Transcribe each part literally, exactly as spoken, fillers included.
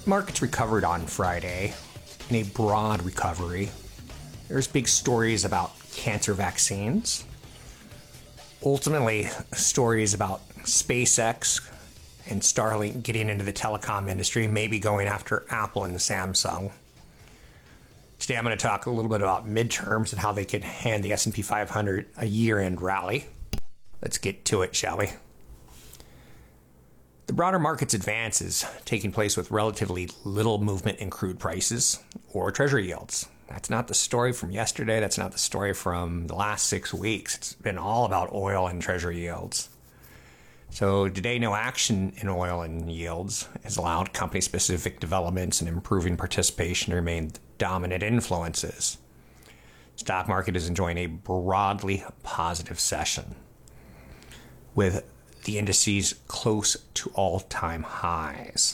Markets recovered on Friday in a broad recovery. There's big stories about cancer vaccines. Ultimately, stories about SpaceX and Starlink getting into the telecom industry, maybe going after Apple and Samsung. Today I'm going to talk a little bit about midterms and how they could hand the S and P five hundred a year-end rally. Let's get to it, shall we? The broader market's advance is taking place with relatively little movement in crude prices or treasury yields. That's not the story from yesterday. That's not the story from the last six weeks. It's been all about oil and treasury yields. So today, no action in oil and yields has allowed company-specific developments and improving participation to remain the dominant influences. Stock market is enjoying a broadly positive session, with the indices close to all-time highs.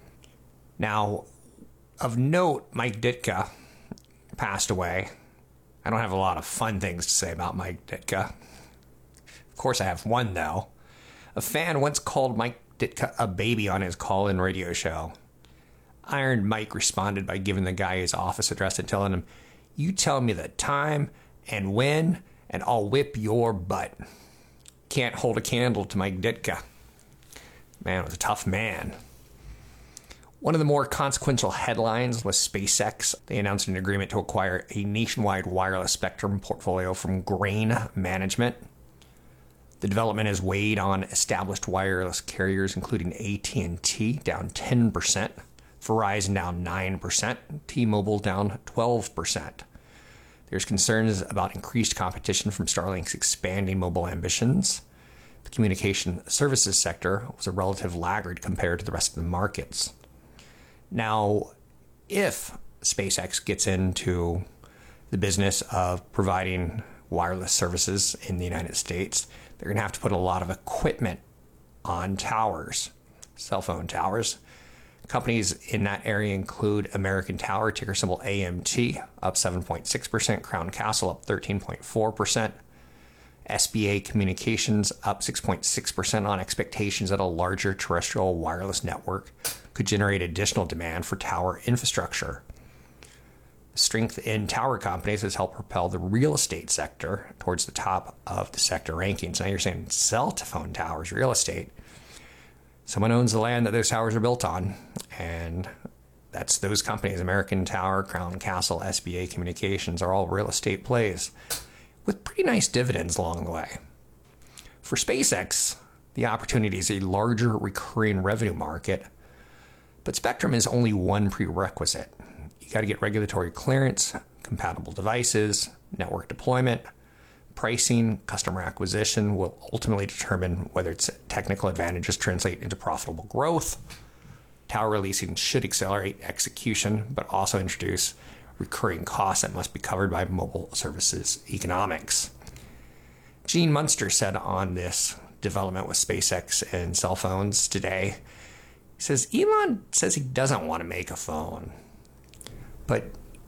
Now, of note, Mike Ditka passed away. I don't have a lot of fun things to say about Mike Ditka. Of course, I have one, though. A fan once called Mike Ditka a baby on his call-in radio show. Iron Mike responded by giving the guy his office address and telling him, "You tell me the time and when, and I'll whip your butt." Can't hold a candle to Mike Ditka. Man was a tough man. One of the more consequential headlines was SpaceX. They announced an agreement to acquire a nationwide wireless spectrum portfolio from Grain Management. The development has weighed on established wireless carriers, including A T and T, down ten percent, Verizon down nine percent, T-Mobile down twelve percent. There's concerns about increased competition from Starlink's expanding mobile ambitions. The communication services sector was a relative laggard compared to the rest of the markets. Now, if SpaceX gets into the business of providing wireless services in the United States, they're going to have to put a lot of equipment on towers, cell phone towers. Companies in that area include American Tower, ticker symbol A M T, up seven point six percent, Crown Castle up thirteen point four percent, S B A Communications up six point six percent on expectations that a larger terrestrial wireless network could generate additional demand for tower infrastructure. Strength in tower companies has helped propel the real estate sector towards the top of the sector rankings. Now you're saying cell phone towers, real estate. Someone owns the land that those towers are built on, and that's those companies. American Tower, Crown Castle, S B A Communications are all real estate plays with pretty nice dividends along the way. For SpaceX, the opportunity is a larger recurring revenue market, but spectrum is only one prerequisite. You got to get regulatory clearance, compatible devices, network deployment. Pricing, customer acquisition will ultimately determine whether its technical advantages translate into profitable growth. Tower releasing should accelerate execution, but also introduce recurring costs that must be covered by mobile services economics. Gene Munster said on this development with SpaceX and cell phones today, he says, Elon says he doesn't want to make a phone, but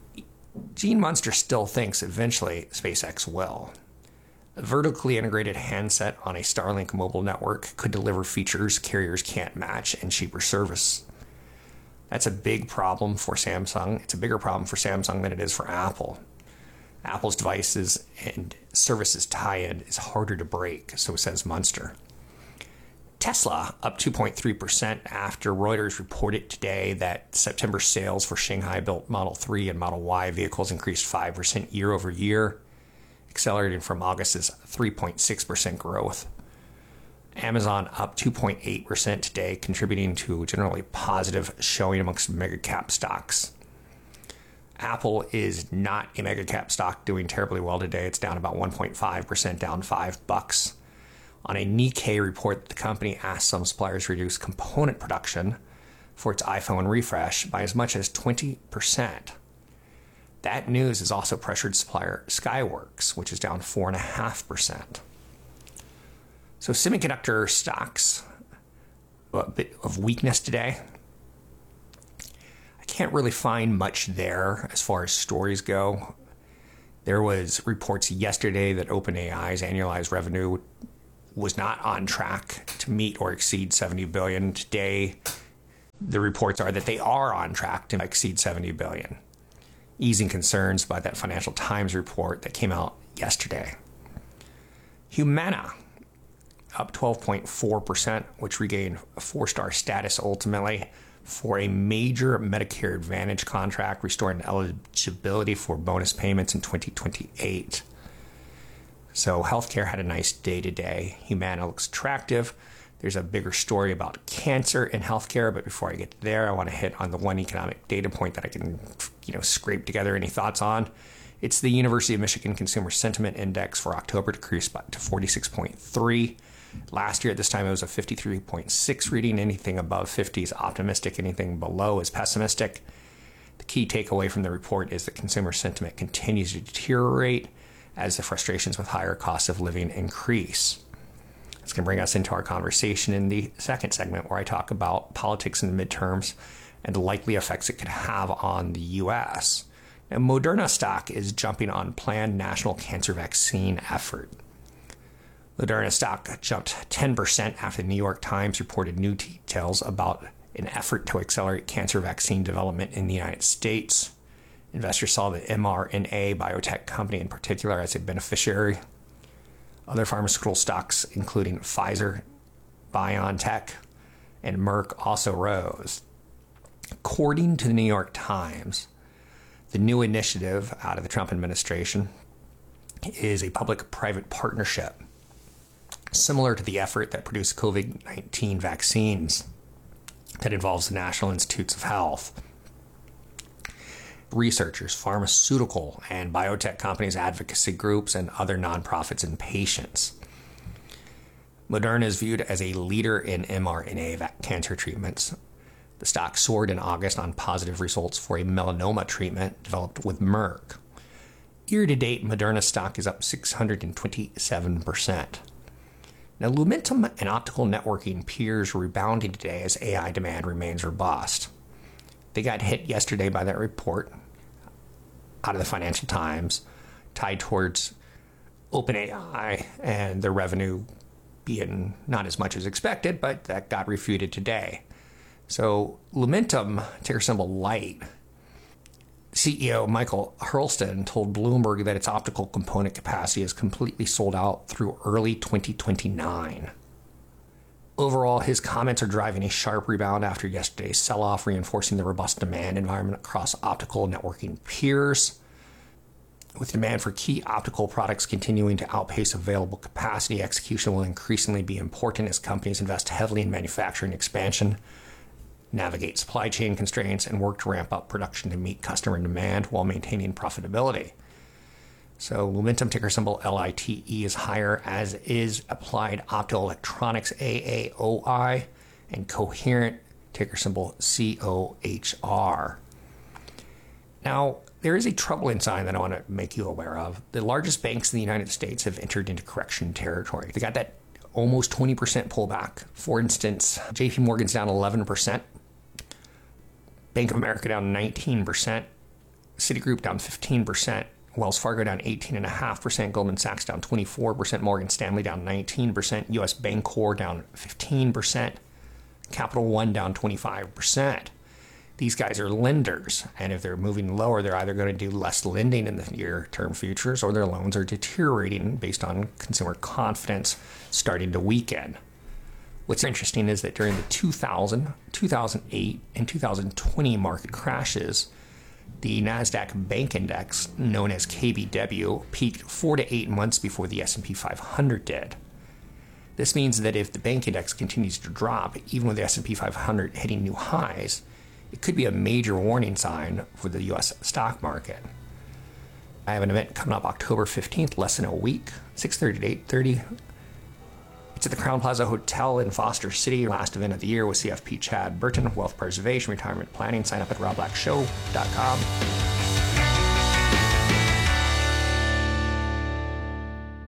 Gene Munster still thinks eventually SpaceX will. A vertically integrated handset on a Starlink mobile network could deliver features carriers can't match and cheaper service. That's a big problem for Samsung. It's a bigger problem for Samsung than it is for Apple. Apple's devices and services tie-in is harder to break, so says Munster. Tesla up two point three percent after Reuters reported today that September sales for Shanghai-built Model three and Model Y vehicles increased five percent year over year, accelerating from August's three point six percent growth. Amazon up two point eight percent today, contributing to a generally positive showing amongst mega cap stocks. Apple is not a mega cap stock doing terribly well today. It's down about one point five percent, down five bucks. On a Nikkei report, the company asked some suppliers to reduce component production for its iPhone refresh by as much as twenty percent. That news has also pressured supplier Skyworks, which is down four point five percent. So semiconductor stocks, a bit of weakness today. I can't really find much there as far as stories go. There was reports yesterday that OpenAI's annualized revenue was not on track to meet or exceed seventy billion dollars. Today, The reports are that they are on track to exceed seventy billion dollars, easing concerns by that Financial Times report that came out yesterday. Humana, up twelve point four percent, which regained a four-star status ultimately for a major Medicare Advantage contract, restoring eligibility for bonus payments in twenty twenty-eight. So healthcare had a nice day today. Humana looks attractive. There's a bigger story about cancer in healthcare, but before I get there, I want to hit on the one economic data point that I can, you know, scrape together any thoughts on. It's the University of Michigan Consumer Sentiment Index for October decreased to forty-six point three. Last year at this time, it was a fifty-three point six reading. Anything above fifty is optimistic. Anything below is pessimistic. The key takeaway from the report is that consumer sentiment continues to deteriorate as the frustrations with higher costs of living increase. It's going to bring us into our conversation in the second segment, where I talk about politics in the midterms and the likely effects it could have on the U S. Now, Moderna stock is jumping on planned national cancer vaccine effort. Moderna stock jumped ten percent after the New York Times reported new details about an effort to accelerate cancer vaccine development in the United States. Investors saw the mRNA biotech company in particular as a beneficiary. Other pharmaceutical stocks, including Pfizer, BioNTech, and Merck, also rose. According to the New York Times, the new initiative out of the Trump administration is a public-private partnership, similar to the effort that produced COVID nineteen vaccines that involves the National Institutes of Health. Researchers, pharmaceutical and biotech companies, advocacy groups, and other nonprofits and patients. Moderna is viewed as a leader in mRNA cancer treatments. The stock soared in August on positive results for a melanoma treatment developed with Merck. Year to date, Moderna stock is up six hundred twenty-seven percent. Now, Lumentum and optical networking peers rebounding today as A I demand remains robust. They got hit yesterday by that report out of the Financial Times tied towards OpenAI and their revenue being not as much as expected, but that got refuted today. So Lumentum, ticker symbol LIGHT, C E O Michael Hurlston told Bloomberg that its optical component capacity is completely sold out through early twenty twenty-nine. Overall, his comments are driving a sharp rebound after yesterday's sell-off, reinforcing the robust demand environment across optical networking peers. With demand for key optical products continuing to outpace available capacity, execution will increasingly be important as companies invest heavily in manufacturing expansion, navigate supply chain constraints, and work to ramp up production to meet customer demand while maintaining profitability. So Lumentum, ticker symbol L I T E, is higher, as is Applied Optoelectronics, A A O I, and Coherent, ticker symbol C O H R. Now, there is a troubling sign that I want to make you aware of. The largest banks in the United States have entered into correction territory. They got that almost twenty percent pullback. For instance, J P Morgan's down eleven percent, Bank of America down nineteen percent, Citigroup down fifteen percent, Wells Fargo down eighteen point five percent, Goldman Sachs down twenty-four percent, Morgan Stanley down nineteen percent, U S Bancorp down fifteen percent, Capital One down twenty-five percent. These guys are lenders, and if they're moving lower, they're either going to do less lending in the near-term futures, or their loans are deteriorating based on consumer confidence starting to weaken. What's interesting is that during the two thousand, two thousand eight, and two thousand twenty market crashes, the NASDAQ Bank Index, known as K B W, peaked four to eight months before the S and P five hundred did. This means that if the bank index continues to drop, even with the S and P five hundred hitting new highs, it could be a major warning sign for the U S stock market. I have an event coming up October fifteenth, less than a week, six thirty to eight thirty. It's at the Crown Plaza Hotel in Foster City. Last event of the year with C F P Chad Burton, Wealth Preservation, Retirement Planning. Sign up at rob black show dot com.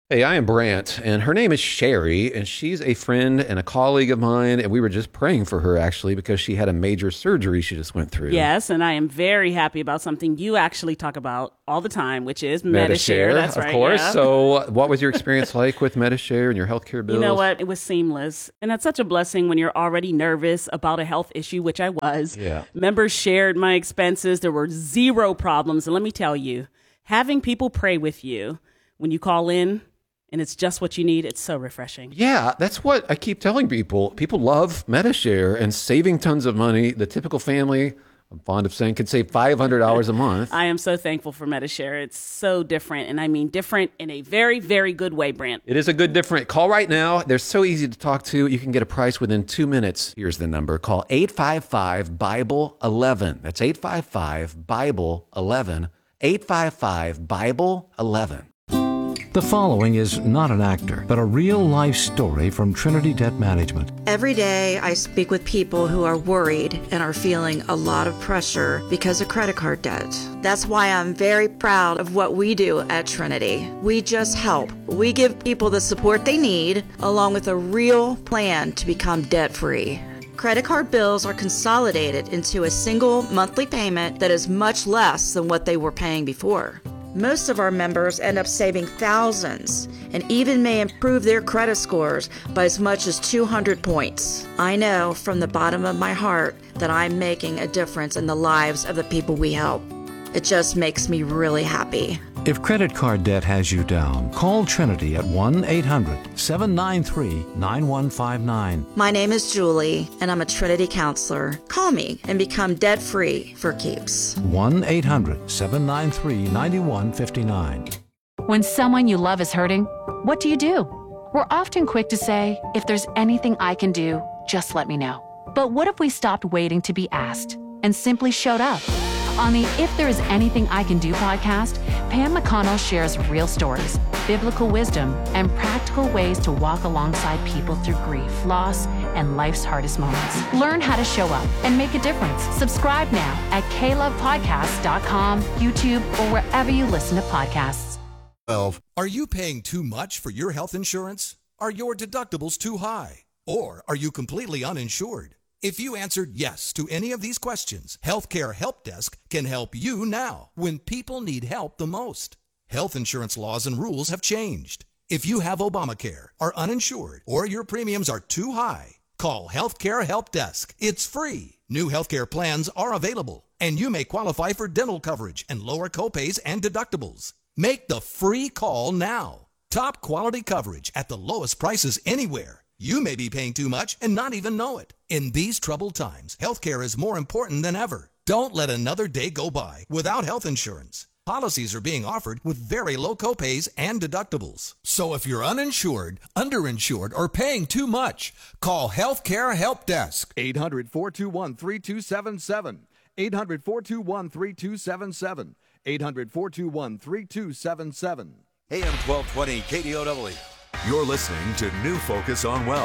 Hey, I am Brant, and her name is Sherry, and she's a friend and a colleague of mine, and we were just praying for her, actually, because she had a major surgery she just went through. Yes, and I am very happy about something you actually talk about all the time, which is Metashare. Metashare. That's of right. Of course. Yeah. So what was your experience like with Metashare and your healthcare bills? You know what? It was seamless. And that's such a blessing when you're already nervous about a health issue, which I was. Yeah. Members shared my expenses. There were zero problems. And let me tell you, having people pray with you when you call in, and it's just what you need, it's so refreshing. Yeah, that's what I keep telling people. People love Metashare and saving tons of money. The typical family, I'm fond of saying, could save five hundred dollars a month. I am so thankful for Metashare. It's so different, and I mean different in a very, very good way, Brant. It is a good different. Call right now. They're so easy to talk to. You can get a price within two minutes. Here's the number. Call eight five five, Bible eleven. That's eight five five, Bible eleven. eight five five, Bible eleven. The following is not an actor, but a real-life story from Trinity Debt Management. Every day I speak with people who are worried and are feeling a lot of pressure because of credit card debt. That's why I'm very proud of what we do at Trinity. We just help. We give people the support they need, along with a real plan to become debt-free. Credit card bills are consolidated into a single monthly payment that is much less than what they were paying before. Most of our members end up saving thousands and even may improve their credit scores by as much as two hundred points. I know from the bottom of my heart that I'm making a difference in the lives of the people we help. It just makes me really happy. If credit card debt has you down, call Trinity at one eight hundred, seven nine three, nine one five nine. My name is Julie, and I'm a Trinity counselor. Call me and become debt-free for keeps. one eight hundred, seven nine three, nine one five nine. When someone you love is hurting, what do you do? We're often quick to say, if there's anything I can do, just let me know. But what if we stopped waiting to be asked and simply showed up? On the If There Is Anything I Can Do podcast, Pam McConnell shares real stories, biblical wisdom, and practical ways to walk alongside people through grief, loss, and life's hardest moments. Learn how to show up and make a difference. Subscribe now at k love podcast dot com, YouTube, or wherever you listen to podcasts. twelve. Are you paying too much for your health insurance? Are your deductibles too high? Or are you completely uninsured? If you answered yes to any of these questions, Healthcare Help Desk can help you now when people need help the most. Health insurance laws and rules have changed. If you have Obamacare, are uninsured, or your premiums are too high, call Healthcare Help Desk. It's free. New healthcare plans are available, and you may qualify for dental coverage and lower copays and deductibles. Make the free call now. Top quality coverage at the lowest prices anywhere. You may be paying too much and not even know it. In these troubled times, healthcare is more important than ever. Don't let another day go by without health insurance. Policies are being offered with very low copays and deductibles. So if you're uninsured, underinsured, or paying too much, call Healthcare Help Desk. eight hundred, four two one, three two seven seven. eight hundred, four two one, three two seven seven. eight hundred, four two one, three two seven seven. A M twelve twenty K D O W. You're listening to New Focus on Wealth.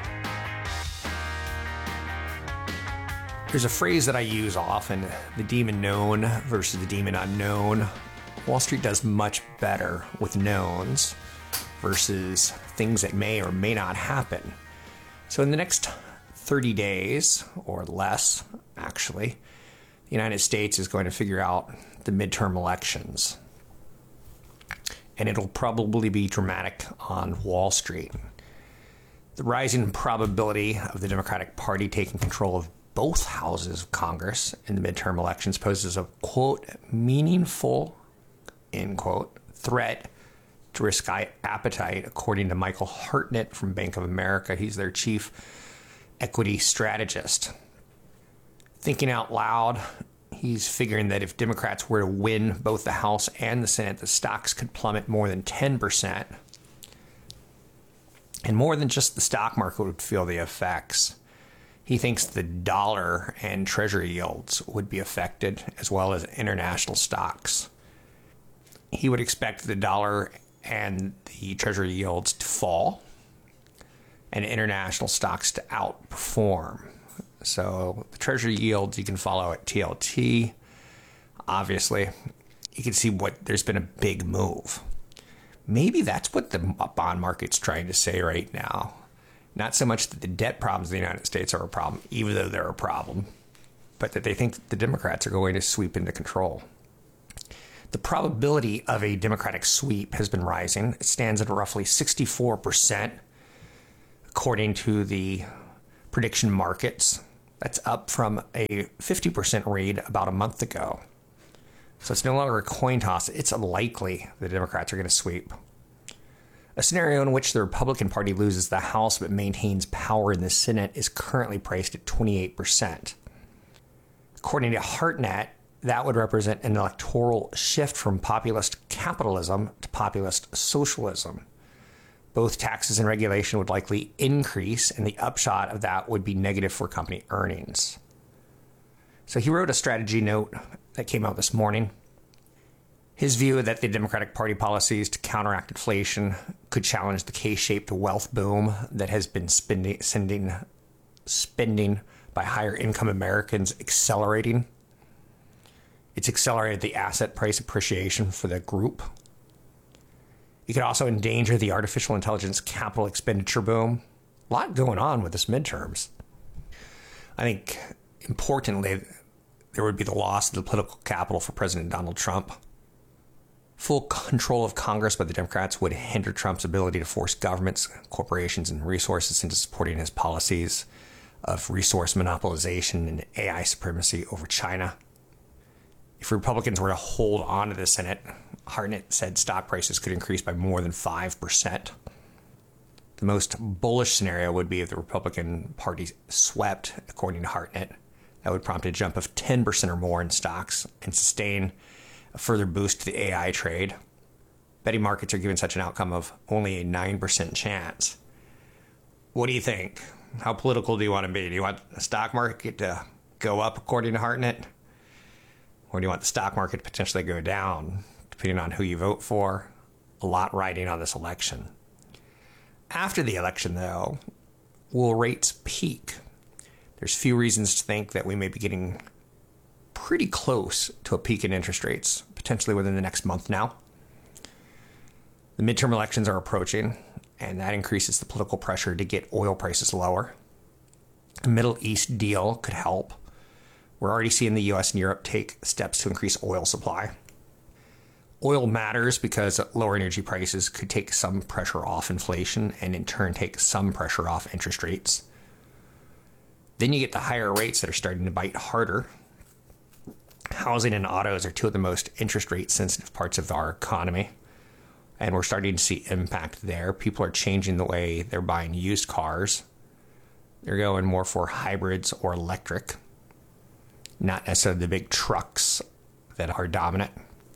There's a phrase that I use often, the demon known versus the demon unknown. Wall Street does much better with knowns versus things that may or may not happen. So in the next thirty days, or less, actually, the United States is going to figure out the midterm elections. And it'll probably be dramatic on Wall Street. The rising probability of the Democratic Party taking control of both houses of Congress in the midterm elections poses a, quote, meaningful, end quote, threat to risk appetite, according to Michael Hartnett from Bank of America. He's their chief equity strategist. Thinking out loud, he's figuring that if Democrats were to win both the House and the Senate, the stocks could plummet more than ten percent. And more than just the stock market would feel the effects. He thinks the dollar and treasury yields would be affected, as well as international stocks. He would expect the dollar and the treasury yields to fall and international stocks to outperform. So the treasury yields you can follow at T L T. Obviously, you can see what there's been a big move. Maybe that's what the bond market's trying to say right now. Not so much that the debt problems of the United States are a problem, even though they're a problem, but that they think that the Democrats are going to sweep into control. The probability of a Democratic sweep has been rising. It stands at roughly sixty-four percent, according to the prediction markets. That's up from a fifty percent read about a month ago. So it's no longer a coin toss. It's likely the Democrats are going to sweep. A scenario in which the Republican Party loses the House but maintains power in the Senate is currently priced at twenty-eight percent. According to HeartNet, that would represent an electoral shift from populist capitalism to populist socialism. Both taxes and regulation would likely increase, and the upshot of that would be negative for company earnings. So he wrote a strategy note that came out this morning. His view that the Democratic Party policies to counteract inflation could challenge the K-shaped wealth boom that has been spending, sending, spending by higher income Americans accelerating. It's accelerated the asset price appreciation for the group. It could also endanger the artificial intelligence capital expenditure boom. A lot going on with this midterms. I think, importantly, there would be the loss of the political capital for President Donald Trump. Full control of Congress by the Democrats would hinder Trump's ability to force governments, corporations, and resources into supporting his policies of resource monopolization and A I supremacy over China. If Republicans were to hold on to the Senate, HeartNet said stock prices could increase by more than five percent. The most bullish scenario would be if the Republican Party swept, according to HeartNet. That would prompt a jump of ten percent or more in stocks and sustain a further boost to the A I trade. Betting markets are given such an outcome of only a nine percent chance. What do you think? How political do you want to be? Do you want the stock market to go up, according to HeartNet? Or do you want the stock market to potentially go down, depending on who you vote for? A lot riding on this election. After the election, though, will rates peak? There's few reasons to think that we may be getting pretty close to a peak in interest rates, potentially within the next month now. The midterm elections are approaching, and that increases the political pressure to get oil prices lower. A Middle East deal could help. We're already seeing the U S and Europe take steps to increase oil supply. Oil matters because lower energy prices could take some pressure off inflation and in turn take some pressure off interest rates. Then you get the higher rates that are starting to bite harder. Housing and autos are two of the most interest rate sensitive parts of our economy. And we're starting to see impact there. People are changing the way they're buying used cars. They're going more for hybrids or electric. Not necessarily the big trucks that are dominant.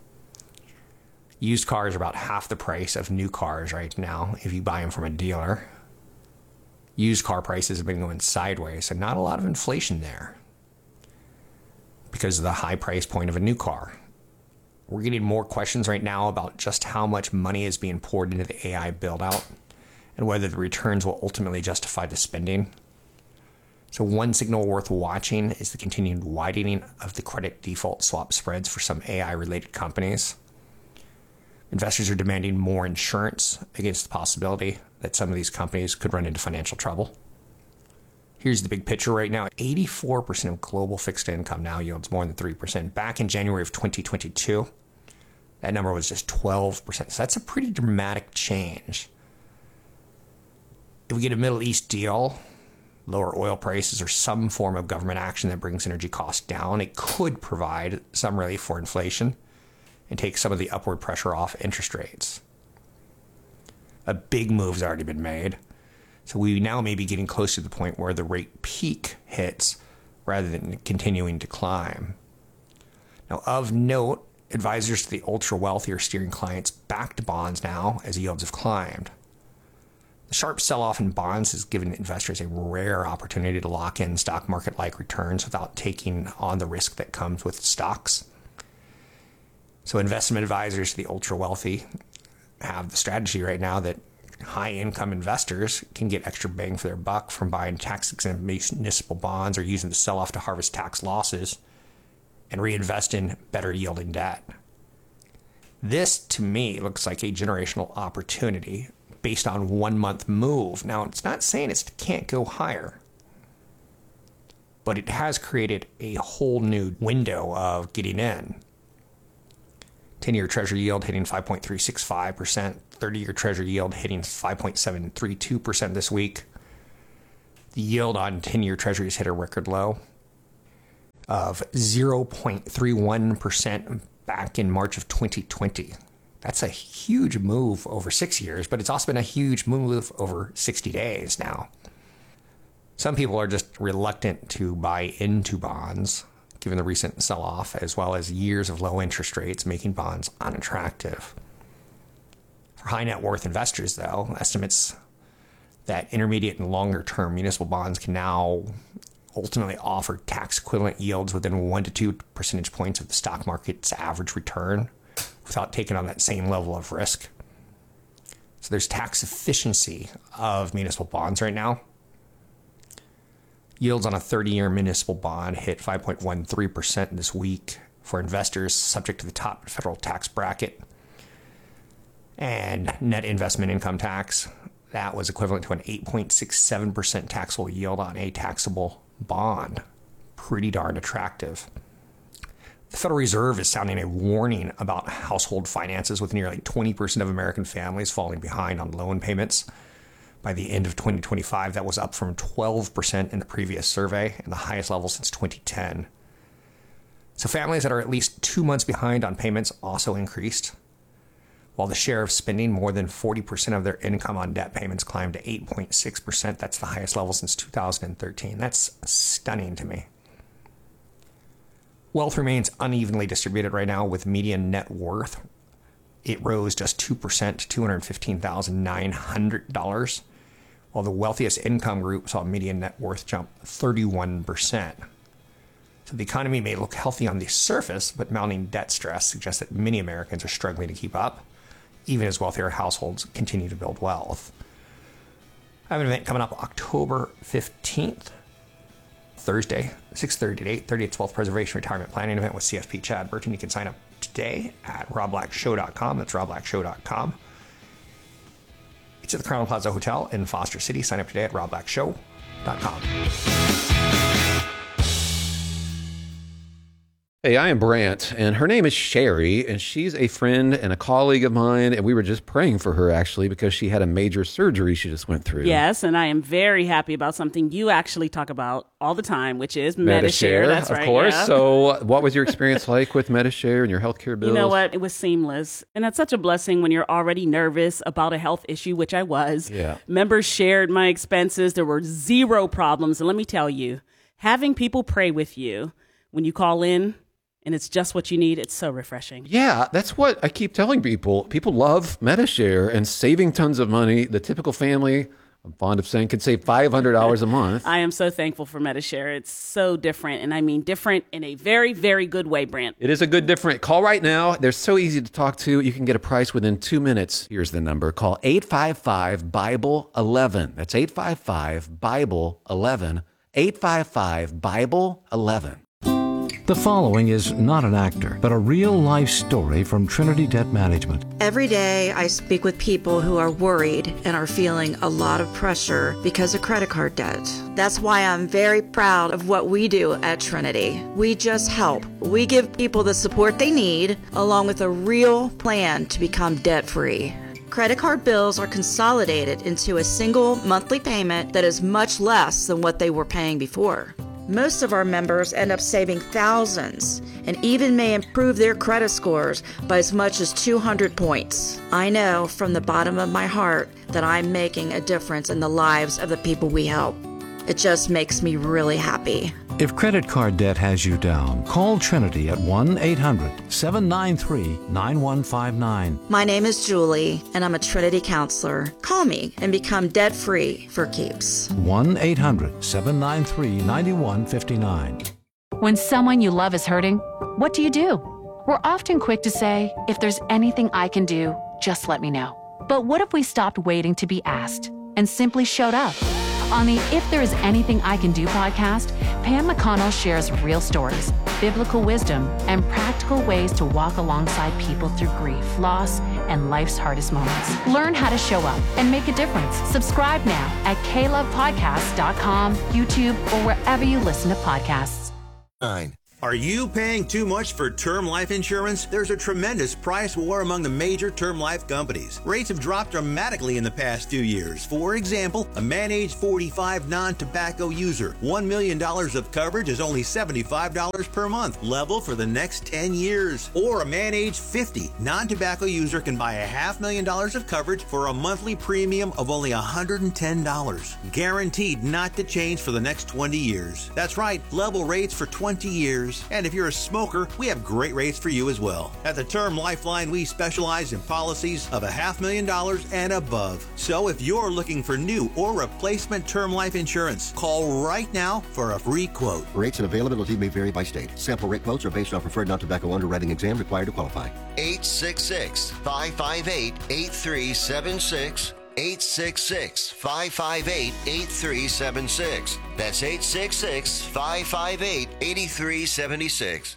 Used cars are about half the price of new cars right now if you buy them from a dealer. Used car prices have been going sideways, so not a lot of inflation there because of the high price point of a new car. We're getting more questions right now about just how much money is being poured into the A I build-out and whether the returns will ultimately justify the spending. So one signal worth watching is the continued widening of the credit default swap spreads for some A I-related companies. Investors are demanding more insurance against the possibility that some of these companies could run into financial trouble. Here's the big picture right now. eighty-four percent of global fixed income now yields more than three percent. Back in January of twenty twenty-two, that number was just twelve percent. So that's a pretty dramatic change. If we get a Middle East deal, lower oil prices, or some form of government action that brings energy costs down, it could provide some relief for inflation and take some of the upward pressure off interest rates. A big move's already been made. So we now may be getting close to the point where the rate peak hits rather than continuing to climb. Now, of note, advisors to the ultra wealthy are steering clients back to bonds now as yields have climbed. The sharp sell-off in bonds has given investors a rare opportunity to lock in stock market-like returns without taking on the risk that comes with stocks. So investment advisors to the ultra wealthy have the strategy right now that high-income investors can get extra bang for their buck from buying tax-exempt municipal bonds or using the sell-off to harvest tax losses and reinvest in better-yielding debt. This, to me, looks like a generational opportunity based on one-month move. Now, it's not saying it can't go higher, but it has created a whole new window of getting in. ten-year Treasury yield hitting five point three six five percent, thirty-year Treasury yield hitting five point seven three two percent this week. The yield on ten-year Treasuries hit a record low of zero point three one percent back in March of twenty twenty. That's a huge move over six years, but it's also been a huge move over sixty days now. Some people are just reluctant to buy into bonds, given the recent sell-off, as well as years of low interest rates making bonds unattractive. For high net worth investors, though, estimates that intermediate and longer term municipal bonds can now ultimately offer tax equivalent yields within one to two percentage points of the stock market's average return without taking on that same level of risk. So there's tax efficiency of municipal bonds right now. Yields on a thirty-year municipal bond hit five point one three percent this week for investors subject to the top federal tax bracket. And net investment income tax, that was equivalent to an eight point six seven percent taxable yield on a taxable bond. Pretty darn attractive. The Federal Reserve is sounding a warning about household finances, with nearly twenty percent of American families falling behind on loan payments. By the end of twenty twenty-five, that was up from twelve percent in the previous survey and the highest level since twenty ten. So families that are at least two months behind on payments also increased, while the share of spending more than forty percent of their income on debt payments climbed to eight point six percent. That's the highest level since two thousand thirteen. That's stunning to me. Wealth remains unevenly distributed right now, with median net worth. It rose just two percent to two hundred fifteen thousand nine hundred dollars, while the wealthiest income group saw median net worth jump thirty-one percent. So the economy may look healthy on the surface, but mounting debt stress suggests that many Americans are struggling to keep up, even as wealthier households continue to build wealth. I have an event coming up October fifteenth, Thursday, six thirty to eight thirty at twelfth Preservation Retirement Planning event with C F P Chad Burton. You can sign up today at rob black show dot com. That's rob black show dot com. It's at the Crown Plaza Hotel in Foster City. Sign up today at rob black show dot com. Hey, I am Brant, and her name is Sherry, and she's a friend and a colleague of mine, and we were just praying for her, actually, because she had a major surgery she just went through. Yes, and I am very happy about something you actually talk about all the time, which is Medi-Share. Medi-Share, That's of right, course. yeah. So what was your experience like with Medi-Share and your healthcare bills? You know what? It was seamless. And that's such a blessing when you're already nervous about a health issue, which I was. Yeah. Members shared my expenses. There were zero problems. And let me tell you, having people pray with you when you call in, and it's just what you need, it's so refreshing. Yeah, that's what I keep telling people. People love Medi-Share and saving tons of money. The typical family, I'm fond of saying, could save five hundred dollars a month. I am so thankful for Medi-Share. It's so different, and I mean different in a very, very good way, Brant. It is a good different. Call right now. They're so easy to talk to. You can get a price within two minutes. Here's the number. Call eight five five, Bible eleven. That's eight five five, Bible eleven. eight five five, Bible eleven. The following is not an actor, but a real-life story from Trinity Debt Management. Every day I speak with people who are worried and are feeling a lot of pressure because of credit card debt. That's why I'm very proud of what we do at Trinity. We just help. We give people the support they need, along with a real plan to become debt-free. Credit card bills are consolidated into a single monthly payment that is much less than what they were paying before. Most of our members end up saving thousands and even may improve their credit scores by as much as two hundred points. I know from the bottom of my heart that I'm making a difference in the lives of the people we help. It just makes me really happy. If credit card debt has you down, call Trinity at one eight hundred, seven nine three, nine one five nine. My name is Julie, and I'm a Trinity counselor. Call me and become debt-free for keeps. one eight hundred, seven nine three, nine one five nine. When someone you love is hurting, what do you do? We're often quick to say, if there's anything I can do, just let me know. But what if we stopped waiting to be asked and simply showed up? On the If There Is Anything I Can Do podcast, Pam McConnell shares real stories, biblical wisdom, and practical ways to walk alongside people through grief, loss, and life's hardest moments. Learn how to show up and make a difference. Subscribe now at k love podcast dot com, YouTube, or wherever you listen to podcasts. Nine. Are you paying too much for term life insurance? There's a tremendous price war among the major term life companies. Rates have dropped dramatically in the past few years. For example, a man age forty-five non-tobacco user, one million dollars of coverage is only seventy-five dollars per month, level for the next ten years. Or a man age fifty non-tobacco user can buy a half million dollars of coverage for a monthly premium of only one hundred ten dollars. Guaranteed not to change for the next twenty years. That's right, level rates for twenty years. And if you're a smoker, we have great rates for you as well. At the Term Lifeline, we specialize in policies of a half million dollars and above. So if you're looking for new or replacement term life insurance, call right now for a free quote. Rates and availability may vary by state. Sample rate quotes are based on preferred non-tobacco underwriting exam required to qualify. eight six six, five five eight, eight three seven six. eight six six, five five eight, eight three seven six. That's eight six six, five five eight, eight three seven six.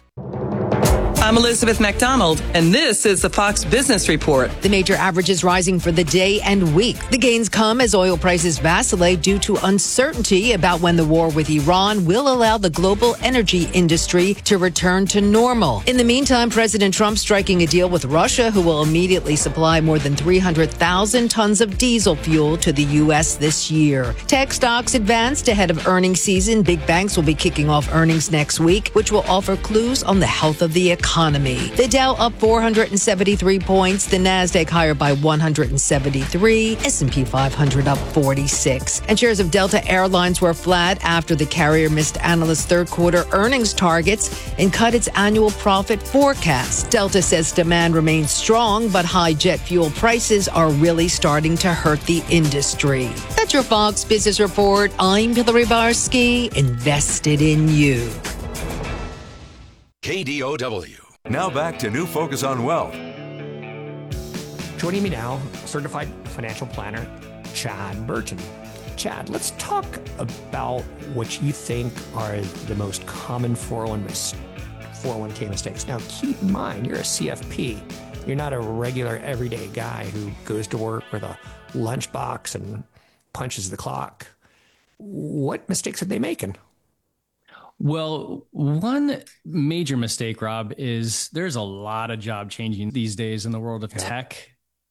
I'm Elizabeth McDonald, and this is the Fox Business Report. The major averages rising for the day and week. The gains come as oil prices vacillate due to uncertainty about when the war with Iran will allow the global energy industry to return to normal. In the meantime, President Trump striking a deal with Russia, who will immediately supply more than three hundred thousand tons of diesel fuel to the U S this year. Tech stocks advanced ahead of earnings season. Big banks will be kicking off earnings next week, which will offer clues on the health of the economy. Economy. The Dow up four hundred seventy-three points, the Nasdaq higher by one hundred seventy-three, S and P five hundred up forty-six. And shares of Delta Airlines were flat after the carrier missed analysts' third quarter earnings targets and cut its annual profit forecast. Delta says demand remains strong, but high jet fuel prices are really starting to hurt the industry. That's your Fox Business Report. I'm Hillary Barsky, invested in you. K D O W. Now back to New Focus on Wealth. Joining me now, certified financial planner, Chad Burton. Chad, let's talk about what you think are the most common four oh one k mistakes. Now, keep in mind, you're a C F P. You're not a regular, everyday guy who goes to work with a lunchbox and punches the clock. What mistakes are they making? Well, one major mistake, Rob, is there's a lot of job changing these days in the world of yeah. tech.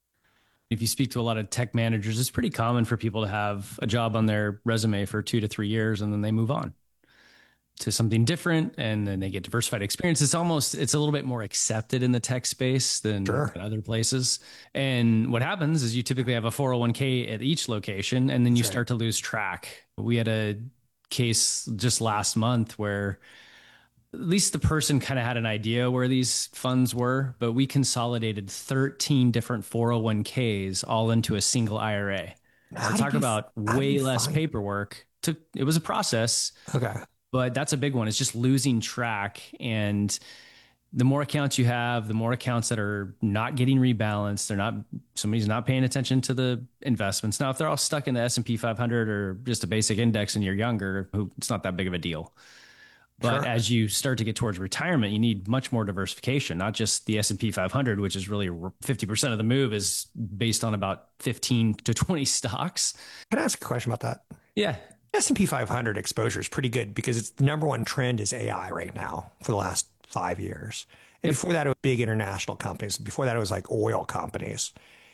If you speak to a lot of tech managers, it's pretty common for people to have a job on their resume for two to three years and then they move on to something different and then they get diversified experience. It's almost, it's a little bit more accepted in the tech space than sure. in other places. And what happens is you typically have a four oh one k at each location and then you That's start right. to lose track. We had a case just last month where at least the person kind of had an idea where these funds were, but we consolidated thirteen different four oh one k's all into a single I R A. So talk about way less find? paperwork. Took it was a process. Okay. But that's a big one. It's just losing track. And the more accounts you have, the more accounts that are not getting rebalanced, they're not, somebody's not paying attention to the investments. Now, if they're all stuck in the S and P five hundred or just a basic index and you're younger, it's not that big of a deal. But sure. as you start to get towards retirement, you need much more diversification, not just the S and P five hundred, which is really fifty percent of the move is based on about fifteen to twenty stocks. Can I ask a question about that? Yeah. S and P five hundred exposure is pretty good because it's the number one trend is A I right now for the last five years. And before that, it was big international companies. Before that, it was like oil companies.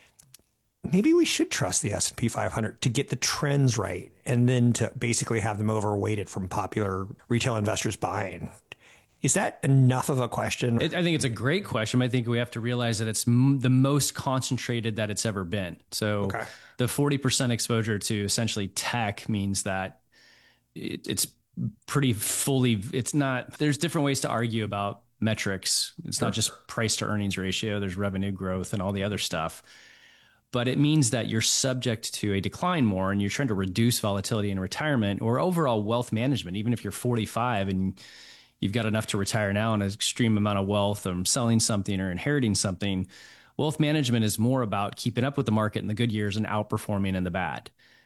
Maybe we should trust the S and P five hundred to get the trends right and then to basically have them overweighted from popular retail investors buying. Is that enough of a question? It, I think it's a great question. I think we have to realize that it's m- the most concentrated that it's ever been. So okay. the forty percent exposure to essentially tech means that it, it's pretty fully, it's not, there's different ways to argue about metrics. It's sure. not just price to earnings ratio. There's revenue growth and all the other stuff. But it means that you're subject to a decline more and you're trying to reduce volatility in retirement or overall wealth management. Even if you're forty-five and you've got enough to retire now and an extreme amount of wealth from selling something or inheriting something, wealth management is more about keeping up with the market in the good years and outperforming in the bad.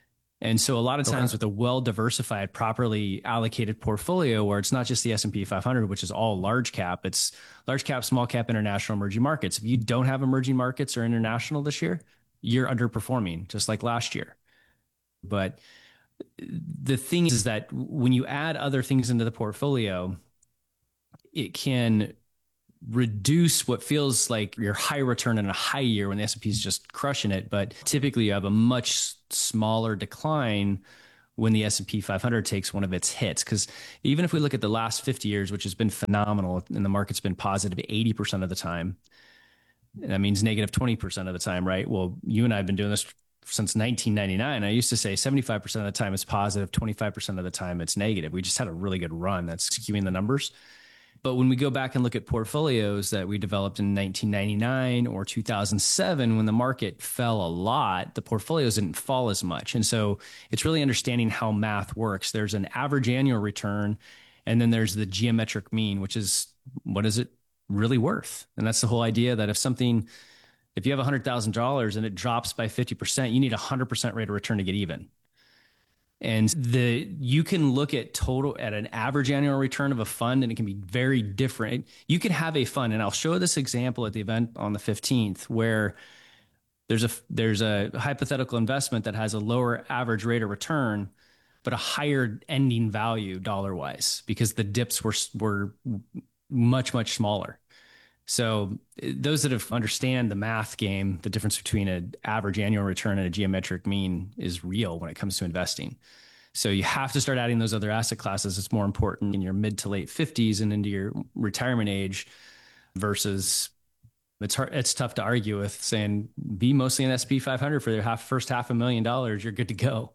And so a lot of times Okay. with a well-diversified, properly allocated portfolio where it's not just the S and P five hundred, which is all large cap, it's large cap, small cap, international, emerging markets. If you don't have emerging markets or international this year, you're underperforming just like last year. But the thing is that when you add other things into the portfolio, it can reduce what feels like your high return in a high year when the S and P is just crushing it. But typically you have a much smaller decline when the S and P five hundred takes one of its hits. Because even if we look at the last fifty years, which has been phenomenal, and the market's been positive eighty percent of the time, that means negative twenty percent of the time, right? Well, you and I have been doing this since nineteen ninety-nine. I used to say seventy-five percent of the time it's positive, twenty-five percent of the time it's negative. We just had a really good run that's skewing the numbers. But when we go back and look at portfolios that we developed in nineteen ninety-nine or two thousand seven, when the market fell a lot, the portfolios didn't fall as much. And so it's really understanding how math works. There's an average annual return, and then there's the geometric mean, which is what is it really worth? And that's the whole idea that if something, if you have one hundred thousand dollars and it drops by fifty percent, you need a one hundred percent rate of return to get even. And the you can look at total at an average annual return of a fund, and it can be very different. You can have a fund, and I'll show this example at the event on the fifteenth, where there's a there's a hypothetical investment that has a lower average rate of return, but a higher ending value dollar wise, because the dips were were much much smaller. So those that have understand the math game, the difference between an average annual return and a geometric mean is real when it comes to investing. So you have to start adding those other asset classes. It's more important in your mid to late fifties and into your retirement age versus it's hard. It's tough to argue with saying be mostly an S and P five hundred for the half, first half a million dollars. You're good to go.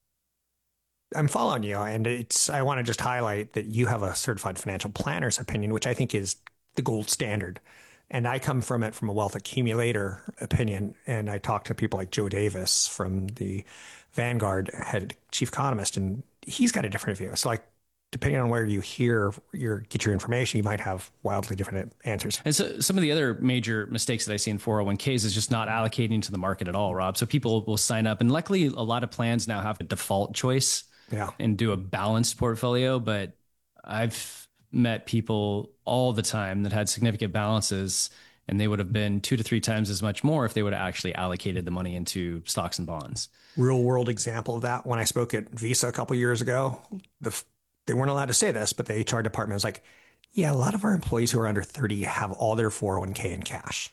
I'm following you, and it's. I want to just highlight that you have a certified financial planner's opinion, which I think is the gold standard. And I come from it from a wealth accumulator opinion. And I talk to people like Joe Davis from the Vanguard, head chief economist, and he's got a different view. So like, depending on where you hear your get your information, you might have wildly different answers. And so some of the other major mistakes that I see in four oh one k's is just not allocating to the market at all, Rob. So people will sign up, and luckily a lot of plans now have a default choice yeah. and do a balanced portfolio. But I've met people all the time that had significant balances, and they would have been two to three times as much more if they would have actually allocated the money into stocks and bonds. Real world example of that. When I spoke at Visa a couple of years ago, the, they weren't allowed to say this, but the H R department was like, yeah, a lot of our employees who are under thirty have all their four oh one k in cash.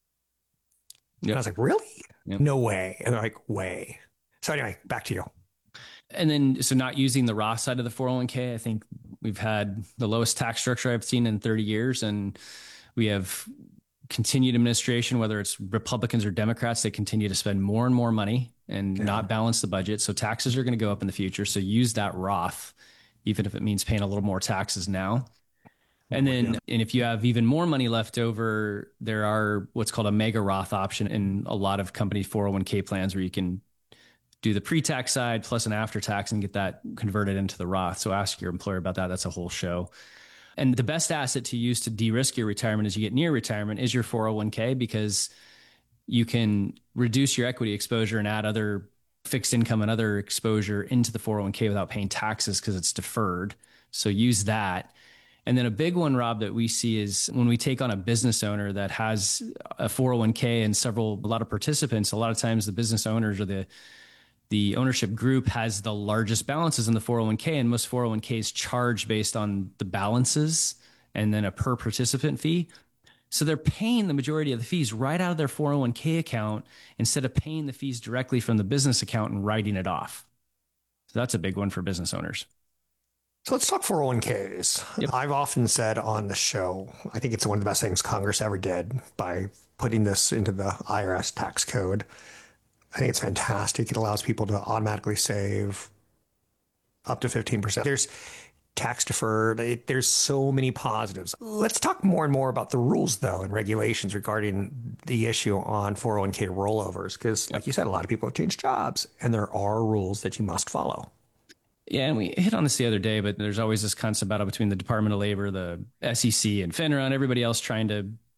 Yep. And I was like, really? Yep. No way. And they're like, way. So anyway, back to you. And then, so not using the Roth side of the four oh one k, I think we've had the lowest tax structure I've seen in thirty years. And we have continued administration, whether it's Republicans or Democrats, they continue to spend more and more money and yeah. not balance the budget. So taxes are going to go up in the future. So use that Roth, even if it means paying a little more taxes now. And then, yeah. and if you have even more money left over, there are what's called a mega Roth option in a lot of company four oh one k plans where you can do the pre-tax side plus an after-tax and get that converted into the Roth. So ask your employer about that. That's a whole show. And the best asset to use to de-risk your retirement as you get near retirement is your four oh one k, because you can reduce your equity exposure and add other fixed income and other exposure into the four oh one k without paying taxes because it's deferred. So use that. And then a big one, Rob, that we see is when we take on a business owner that has a four oh one k and several, a lot of participants, a lot of times the business owners or the The ownership group has the largest balances in the four oh one k, and most four oh one k's charge based on the balances and then a per participant fee. So they're paying the majority of the fees right out of their four oh one k account instead of paying the fees directly from the business account and writing it off. So that's a big one for business owners. So let's talk four oh one k's. Yep. I've often said on the show, I think it's one of the best things Congress ever did by putting this into the I R S tax code. I think it's fantastic. It allows people to automatically save up to fifteen percent. There's tax deferred. It, there's so many positives. Let's talk more and more about the rules, though, and regulations regarding the issue on four oh one k rollovers. Because, like you said, a lot of people have changed jobs, and there are rules that you must follow. Yeah, and we hit on this the other day, but there's always this constant battle between the Department of Labor, the S E C, and FINRA, and everybody else trying to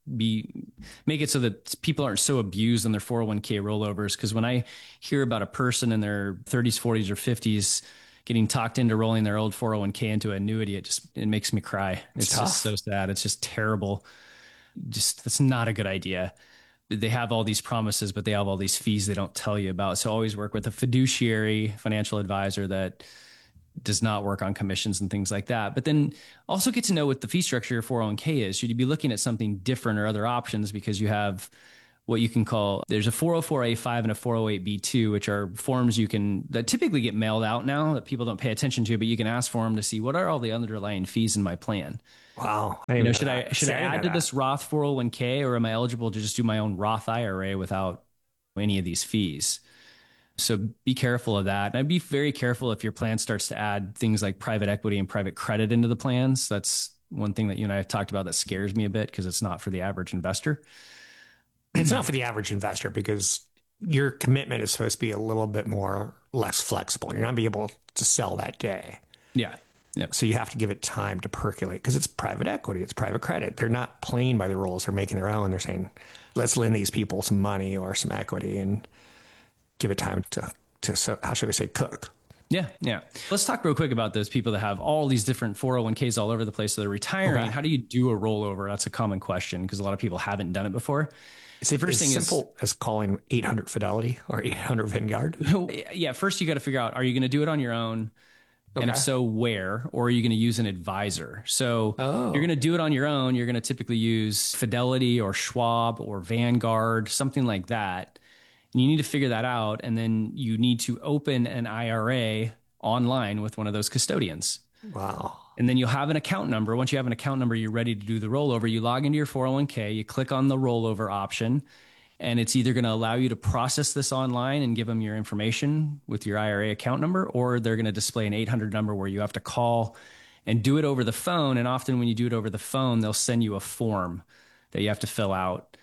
be make it so that people aren't so abused on their four oh one k rollovers. Because when I hear about a person in their thirties, forties, or fifties getting talked into rolling their old four oh one k into an annuity, it just it makes me cry. It's, it's just so sad. It's just terrible. Just that's not a good idea. They have all these promises, but they have all these fees they don't tell you about. So always work with a fiduciary financial advisor that does not work on commissions and things like that. But then also get to know what the fee structure of your four oh one k is. Should you be looking at something different or other options? Because you have what you can call, there's a four oh four A five and a four oh eight B two, which are forms you can, that typically get mailed out now that people don't pay attention to, but you can ask for them to see what are all the underlying fees in my plan. Wow. You know, should I, should I add to this Roth four oh one k, or am I eligible to just do my own Roth I R A without any of these fees? So be careful of that. And I'd be very careful if your plan starts to add things like private equity and private credit into the plans. That's one thing that you and I have talked about that scares me a bit, because it's not for the average investor. It's not for the average investor because your commitment is supposed to be a little bit more less flexible. You're not going to be able to sell that day. Yeah. Yeah. So you have to give it time to percolate, because it's private equity, it's private credit. They're not playing by the rules. They're making their own. They're saying, let's lend these people some money or some equity and give it time to, to so how should we say, cook. Yeah, yeah. Let's talk real quick about those people that have all these different four oh one k's all over the place. So they're retiring. Okay. How do you do a rollover? That's a common question because a lot of people haven't done it before. It's the first thing simple is, as calling eight hundred Fidelity or eight hundred Vanguard. Yeah, first you got to figure out, are you going to do it on your own? Okay. And if so, where? Or are you going to use an advisor? So oh. you're going to do it on your own. You're going to typically use Fidelity or Schwab or Vanguard, something like that. And you need to figure that out. And then you need to open an I R A online with one of those custodians. Wow. And then you'll have an account number. Once you have an account number, you're ready to do the rollover. You log into your four oh one k, you click on the rollover option, and it's either going to allow you to process this online and give them your information with your I R A account number, or they're going to display an eight hundred number where you have to call and do it over the phone. And often when you do it over the phone, they'll send you a form that you have to fill out.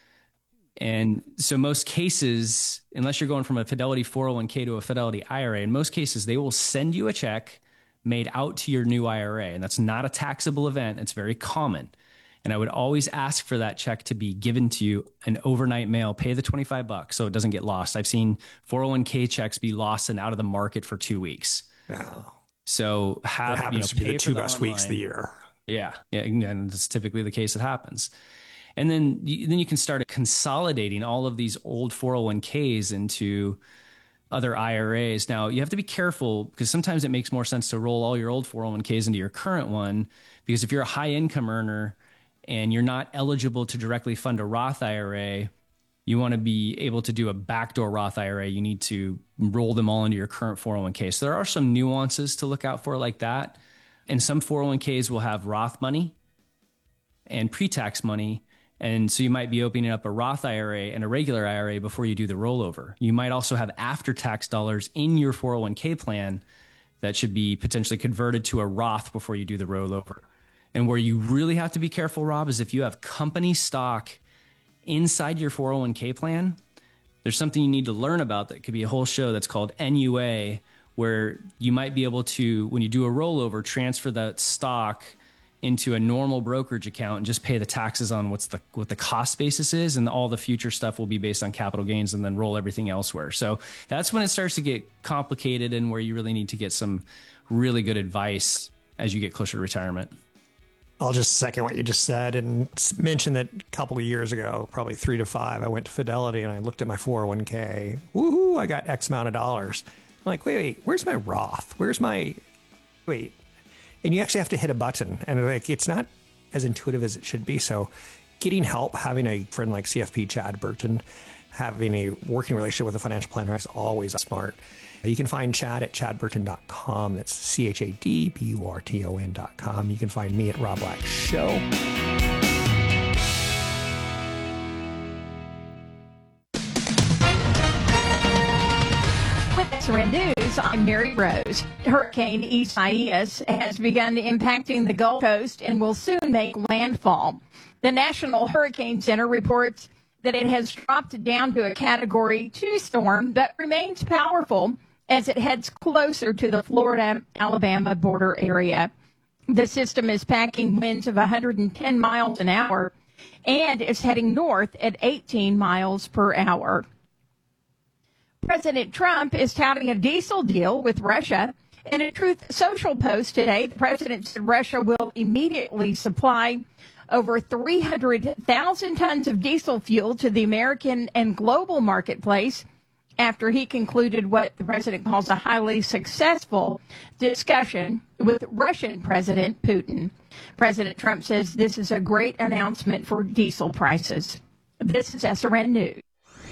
And so most cases, unless you're going from a Fidelity four oh one k to a Fidelity I R A, in most cases, they will send you a check made out to your new I R A. And that's not a taxable event. It's very common. And I would always ask for that check to be given to you an overnight mail. Pay the twenty-five bucks so it doesn't get lost. I've seen four oh one k checks be lost and out of the market for two weeks. Wow. So have, that happens you know, to be the two the best online. weeks of the year. Yeah. Yeah. And that's typically the case that happens. And then, you, then you can start consolidating all of these old four oh one k's into other I R As. Now, you have to be careful because sometimes it makes more sense to roll all your old four oh one k's into your current one, because if you're a high income earner and you're not eligible to directly fund a Roth I R A, you want to be able to do a backdoor Roth I R A. You need to roll them all into your current four oh one k. So there are some nuances to look out for like that. And some four oh one k's will have Roth money and pre-tax money. And so you might be opening up a Roth I R A and a regular I R A before you do the rollover. You might also have after-tax dollars in your four oh one k plan that should be potentially converted to a Roth before you do the rollover. And where you really have to be careful, Rob, is if you have company stock inside your four oh one k plan, there's something you need to learn about that could be a whole show that's called N U A, where you might be able to, when you do a rollover, transfer that stock into a normal brokerage account and just pay the taxes on what's the what the cost basis is, and all the future stuff will be based on capital gains, and then roll everything elsewhere. So that's when it starts to get complicated and where you really need to get some really good advice as you get closer to retirement. I'll just second what you just said and mention that a couple of years ago, probably three to five, I went to Fidelity and I looked at my four oh one k. Woohoo, I got X amount of dollars. I'm like, wait, wait, where's my Roth? Where's my, wait. And you actually have to hit a button, and like it's not as intuitive as it should be. So getting help, having a friend like C F P Chad Burton, having a working relationship with a financial planner is always smart. You can find Chad at chad burton dot com. That's C H A D B U R T O N dot com. You can find me at Rob Black Show. Red News, I'm Mary Rose. Hurricane Isaias has begun impacting the Gulf Coast and will soon make landfall. The National Hurricane Center reports that it has dropped down to a Category two storm, but remains powerful as it heads closer to the Florida-Alabama border area. The system is packing winds of one hundred ten miles an hour and is heading north at eighteen miles per hour. President Trump is touting a diesel deal with Russia. In a Truth Social post today, the president said Russia will immediately supply over three hundred thousand tons of diesel fuel to the American and global marketplace after he concluded what the president calls a highly successful discussion with Russian President Putin. President Trump says this is a great announcement for diesel prices. This is S R N News.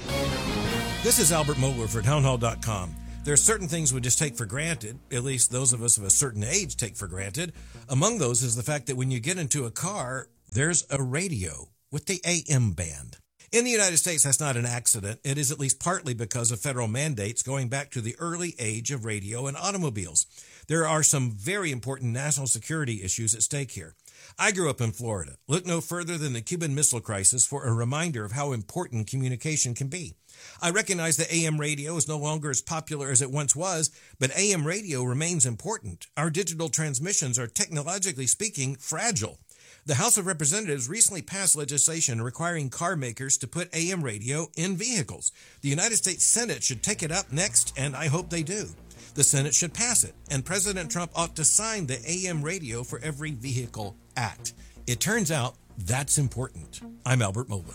This is Albert Mohler for townhall dot com. There are certain things we just take for granted, at least those of us of a certain age take for granted. Among those is the fact that when you get into a car, there's a radio with the A M band. In the United States, that's not an accident. It is at least partly because of federal mandates going back to the early age of radio and automobiles. There are some very important national security issues at stake here. I grew up in Florida. Look no further than the Cuban Missile Crisis for a reminder of how important communication can be. I recognize that A M radio is no longer as popular as it once was, but A M radio remains important. Our digital transmissions are, technologically speaking, fragile. The House of Representatives recently passed legislation requiring car makers to put A M radio in vehicles. The United States Senate should take it up next, and I hope they do. The Senate should pass it, and President Trump ought to sign the A M Radio for Every Vehicle Act. It turns out that's important. I'm Albert Mohler.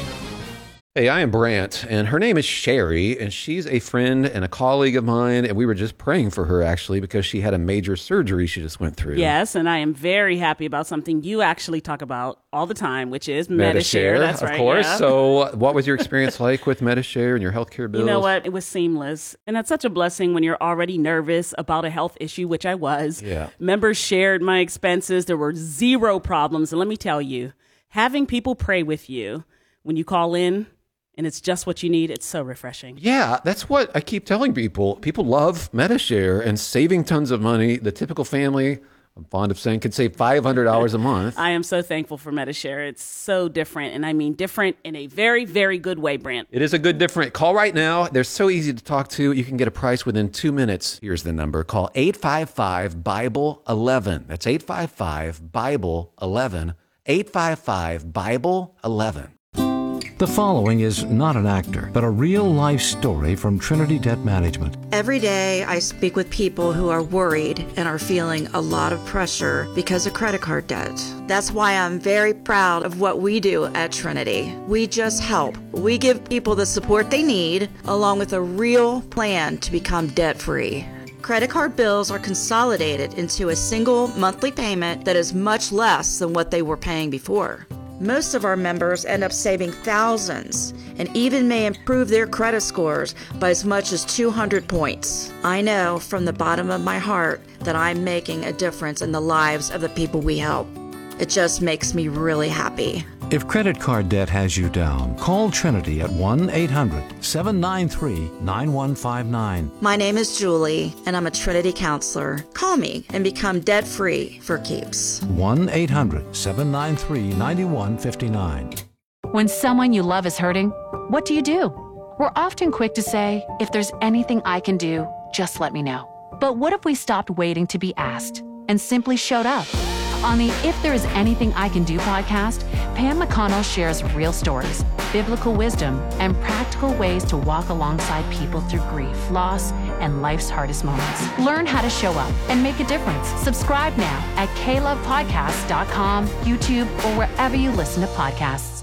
Hey, I am Brant, and her name is Sherry, and she's a friend and a colleague of mine, and we were just praying for her, actually, because she had a major surgery she just went through. Yes, and I am very happy about something you actually talk about all the time, which is Medi-Share. Medi-Share, That's of right, course. yeah. So what was your experience like with Medi-Share and your healthcare bills? You know what? It was seamless. And that's such a blessing when you're already nervous about a health issue, which I was. Yeah. Members shared my expenses. There were zero problems. And let me tell you, having people pray with you when you call in, and it's just what you need, it's so refreshing. Yeah, that's what I keep telling people. People love Medi-Share and saving tons of money. The typical family, I'm fond of saying, could save five hundred dollars a month. I am so thankful for Medi-Share. It's so different, and I mean different in a very, very good way, Brant. It is a good different. Call right now. They're so easy to talk to. You can get a price within two minutes. Here's the number. Call eight five five, Bible eleven. That's eight five five, Bible eleven. eight five five, Bible eleven. The following is not an actor, but a real-life story from Trinity Debt Management. Every day I speak with people who are worried and are feeling a lot of pressure because of credit card debt. That's why I'm very proud of what we do at Trinity. We just help. We give people the support they need, along with a real plan to become debt-free. Credit card bills are consolidated into a single monthly payment that is much less than what they were paying before. Most of our members end up saving thousands and even may improve their credit scores by as much as two hundred points. I know from the bottom of my heart that I'm making a difference in the lives of the people we help. It just makes me really happy. If credit card debt has you down, call Trinity at one eight hundred, seven nine three, nine one five nine. My name is Julie, and I'm a Trinity counselor. Call me and become debt-free for keeps. one eight hundred, seven nine three, nine one five nine. When someone you love is hurting, what do you do? We're often quick to say, if there's anything I can do, just let me know. But what if we stopped waiting to be asked and simply showed up? On the If There Is Anything I Can Do podcast, Pam McConnell shares real stories, biblical wisdom, and practical ways to walk alongside people through grief, loss, and life's hardest moments. Learn how to show up and make a difference. Subscribe now at k love podcast dot com, YouTube, or wherever you listen to podcasts.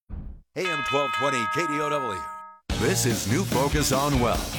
A M twelve twenty K D O W. This is New Focus on Wealth.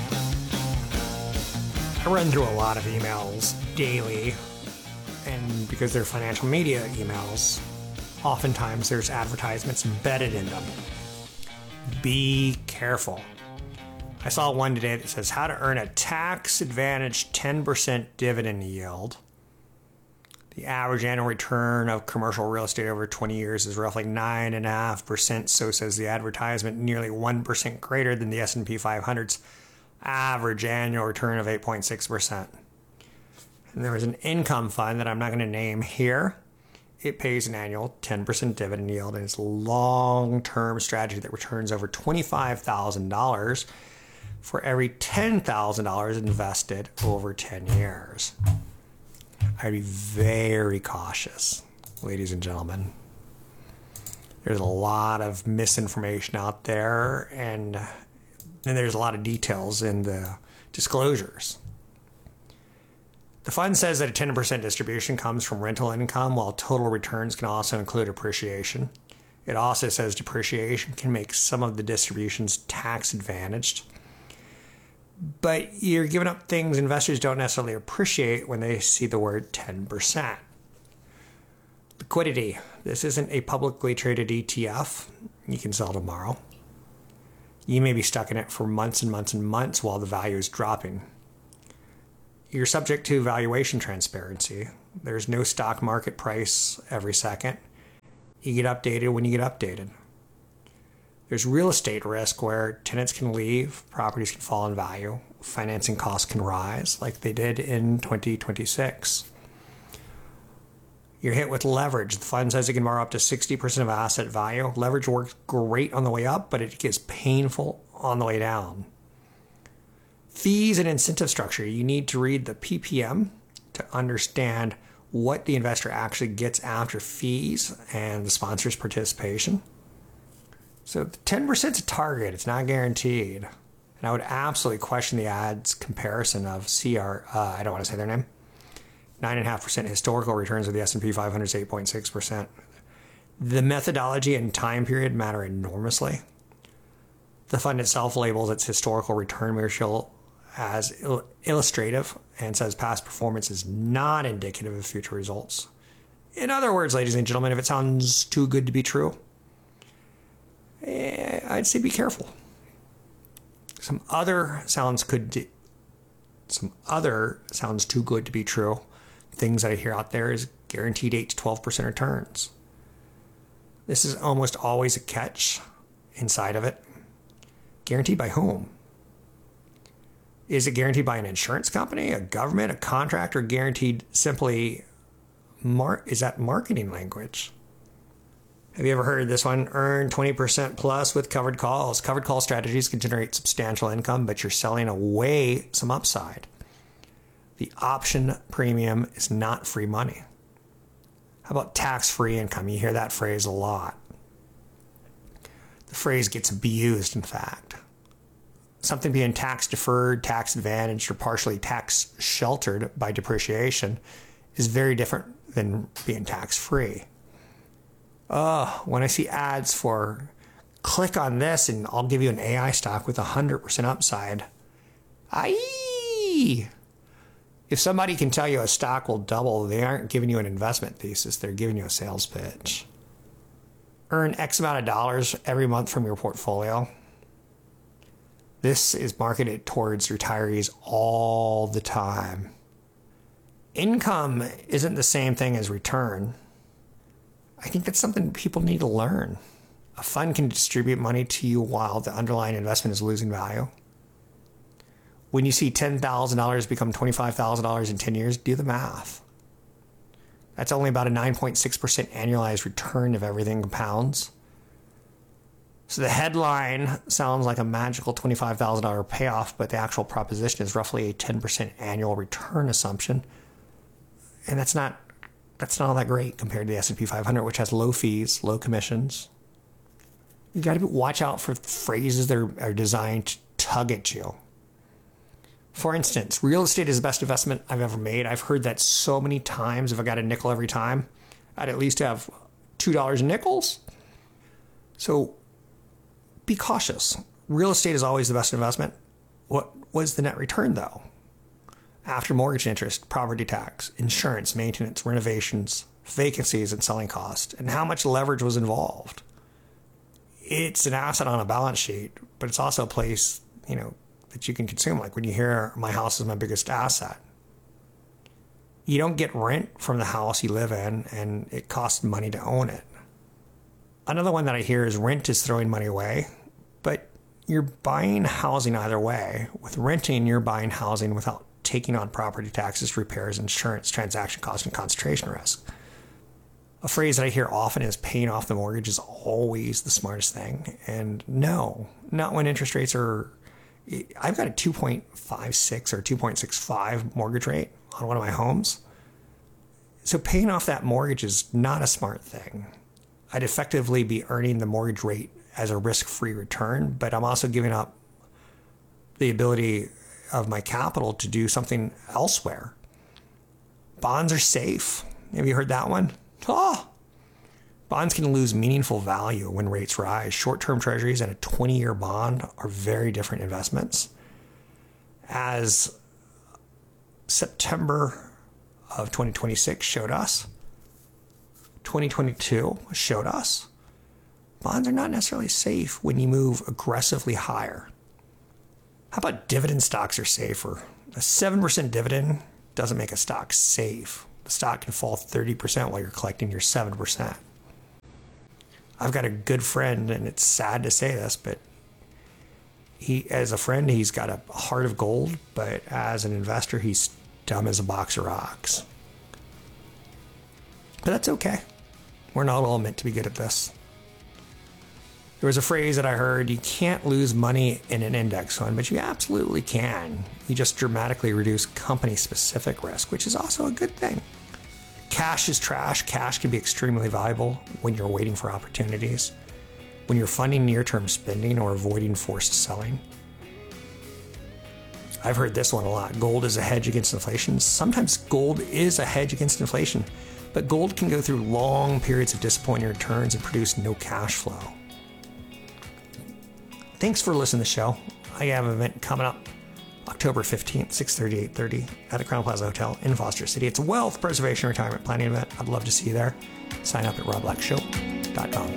I run through a lot of emails daily. And because they're financial media emails, oftentimes there's advertisements embedded in them. Be careful. I saw one today that says how to earn a tax-advantaged ten percent dividend yield. The average annual return of commercial real estate over twenty years is roughly nine point five percent, so says the advertisement, nearly one percent greater than the S and P five hundred's average annual return of eight point six percent. And there was an income fund that I'm not going to name here. It pays an annual ten percent dividend yield, and it's a long-term strategy that returns over twenty-five thousand dollars for every ten thousand dollars invested over ten years. I'd be very cautious, ladies and gentlemen. There's a lot of misinformation out there, and, and there's a lot of details in the disclosures. The fund says that a ten percent distribution comes from rental income, while total returns can also include appreciation. It also says depreciation can make some of the distributions tax advantaged. But you're giving up things investors don't necessarily appreciate when they see the word ten percent. Liquidity. This isn't a publicly traded E T F. You can sell tomorrow. You may be stuck in it for months and months and months while the value is dropping. You're subject to valuation transparency. There's no stock market price every second. You get updated when you get updated. There's real estate risk where tenants can leave, properties can fall in value, financing costs can rise like they did in twenty twenty-six. You're hit with leverage. The fund says it can borrow up to sixty percent of asset value. Leverage works great on the way up, but it gets painful on the way down. Fees and incentive structure. You need to read the P P M to understand what the investor actually gets after fees and the sponsor's participation. So ten percent is a target. It's not guaranteed. And I would absolutely question the ad's comparison of C R, uh, I don't want to say their name, nine point five percent historical returns of the S and P five hundred is eight point six percent. The methodology and time period matter enormously. The fund itself labels its historical return ratio as il- illustrative and says past performance is not indicative of future results. In other words, ladies and gentlemen, if it sounds too good to be true, eh, I'd say be careful. Some other sounds could, d- some other sounds too good to be true. Things that I hear out there is guaranteed eight to twelve percent returns. This is almost always a catch inside of it. Guaranteed by whom? Is it guaranteed by an insurance company, a government, a contractor? Guaranteed simply, mar- is that marketing language? Have you ever heard this one? Earn twenty percent plus with covered calls. Covered call strategies can generate substantial income, but you're selling away some upside. The option premium is not free money. How about tax-free income? You hear that phrase a lot. The phrase gets abused, in fact. Something being tax-deferred, tax-advantaged, or partially tax-sheltered by depreciation is very different than being tax-free. Oh, when I see ads for click on this and I'll give you an A I stock with one hundred percent upside. Aye! If somebody can tell you a stock will double, they aren't giving you an investment thesis. They're giving you a sales pitch. Earn X amount of dollars every month from your portfolio. This is marketed towards retirees all the time. Income isn't the same thing as return. I think that's something people need to learn. A fund can distribute money to you while the underlying investment is losing value. When you see ten thousand dollars become twenty-five thousand dollars in ten years, do the math. That's only about a nine point six percent annualized return if everything compounds. So the headline sounds like a magical twenty-five thousand dollars payoff, but the actual proposition is roughly a ten percent annual return assumption. And that's not that's not all that great compared to the S and P five hundred, which has low fees, low commissions. You got to watch out for phrases that are, are designed to tug at you. For instance, real estate is the best investment I've ever made. I've heard that so many times. If I got a nickel every time, I'd at least have two dollars in nickels. So be cautious. Real estate is always the best investment. What was the net return, though? After mortgage interest, property tax, insurance, maintenance, renovations, vacancies, and selling costs, and how much leverage was involved. It's an asset on a balance sheet, but it's also a place, you know, that you can consume. Like when you hear my house is my biggest asset. You don't get rent from the house you live in, and it costs money to own it. Another one that I hear is rent is throwing money away, but you're buying housing either way. With renting, you're buying housing without taking on property taxes, repairs, insurance, transaction costs, and concentration risk. A phrase that I hear often is paying off the mortgage is always the smartest thing. And no, not when interest rates are... I've got a two point five six or two point six five mortgage rate on one of my homes. So paying off that mortgage is not a smart thing. I'd effectively be earning the mortgage rate as a risk-free return, but I'm also giving up the ability of my capital to do something elsewhere. Bonds are safe. Have you heard that one? Oh, bonds can lose meaningful value when rates rise. Short-term treasuries and a twenty-year bond are very different investments. As September of twenty twenty-six showed us, twenty twenty-two showed us, bonds are not necessarily safe when you move aggressively higher. How about dividend stocks are safer? A seven percent dividend doesn't make a stock safe. The stock can fall thirty percent while you're collecting your seven percent. I've got a good friend, and it's sad to say this, but he, as a friend, he's got a heart of gold, but as an investor, he's dumb as a box of rocks. But that's okay. We're not all meant to be good at this. There was a phrase that I heard, you can't lose money in an index fund, but you absolutely can. You just dramatically reduce company-specific risk, which is also a good thing. Cash is trash. Cash can be extremely valuable when you're waiting for opportunities, when you're funding near-term spending or avoiding forced selling. I've heard this one a lot. Gold is a hedge against inflation. Sometimes gold is a hedge against inflation, but gold can go through long periods of disappointing returns and produce no cash flow. Thanks for listening to the show. I have an event coming up October fifteenth, six thirty, eight thirty at the Crown Plaza Hotel in Foster City. It's a wealth preservation retirement planning event. I'd love to see you there. Sign up at rob black show dot com.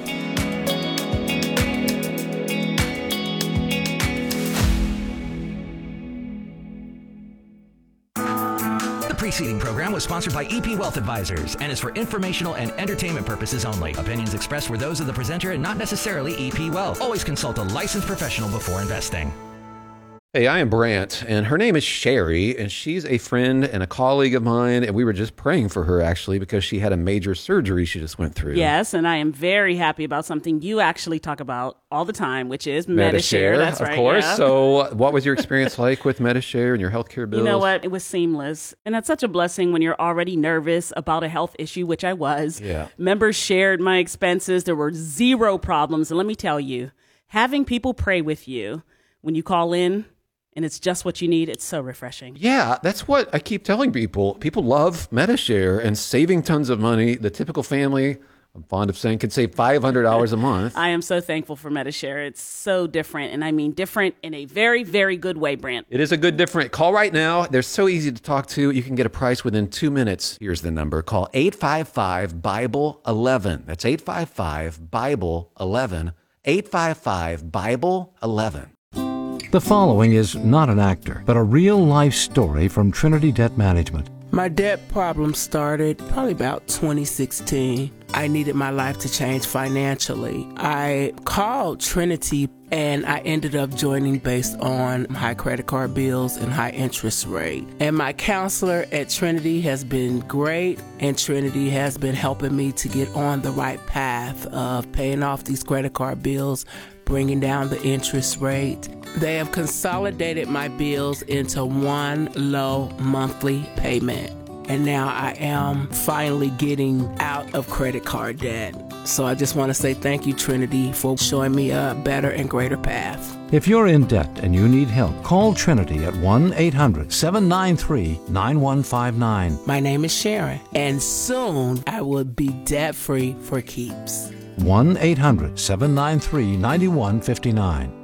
The preceding program was sponsored by E P Wealth Advisors and is for informational and entertainment purposes only. Opinions expressed were those of the presenter and not necessarily E P Wealth. Always consult a licensed professional before investing. Hey, I am Brant, and her name is Sherry, and she's a friend and a colleague of mine, and we were just praying for her, actually, because she had a major surgery she just went through. Yes, and I am very happy about something you actually talk about all the time, which is Medi-Share. Medi-Share, That's of right, course. yeah. So what was your experience like with Medi-Share and your healthcare bills? You know what? It was seamless. And that's such a blessing when you're already nervous about a health issue, which I was. Yeah. Members shared my expenses. There were zero problems. And let me tell you, having people pray with you when you call in, and it's just what you need, it's so refreshing. Yeah, that's what I keep telling people. People love Medi-Share and saving tons of money. The typical family, I'm fond of saying, could save five hundred dollars a month. I am so thankful for Medi-Share. It's so different, and I mean different in a very, very good way, Brant. It is a good different. Call right now. They're so easy to talk to. You can get a price within two minutes. Here's the number. Call eight five five, Bible eleven. That's eight five five, Bible eleven. eight five five, Bible eleven. The following is not an actor, but a real-life story from Trinity Debt Management. My debt problem started probably about twenty sixteen. I needed my life to change financially. I called Trinity and I ended up joining based on high credit card bills and high interest rate. And my counselor at Trinity has been great, and Trinity has been helping me to get on the right path of paying off these credit card bills, bringing down the interest rate. They have consolidated my bills into one low monthly payment. And now I am finally getting out of credit card debt. So I just want to say thank you, Trinity, for showing me a better and greater path. If you're in debt and you need help, call Trinity at one eight hundred, seven nine three, nine one five nine. My name is Sharon, and soon I will be debt-free for keeps. one eight hundred, seven nine three, nine one five nine.